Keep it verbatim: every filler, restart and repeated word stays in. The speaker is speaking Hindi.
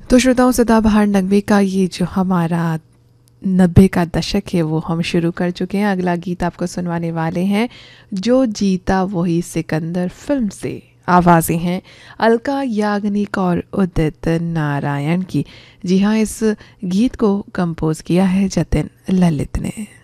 तो श्रोताओं, सदाबहार नगमे का ये जो हमारा नब्बे का दशक है वो हम शुरू कर चुके हैं। अगला गीत आपको सुनवाने वाले हैं जो जीता वही सिकंदर फिल्म से। आवाज़ें हैं अलका याग्निक और उदित नारायण की। जी हाँ, इस गीत को कंपोज किया है जतिन ललित ने।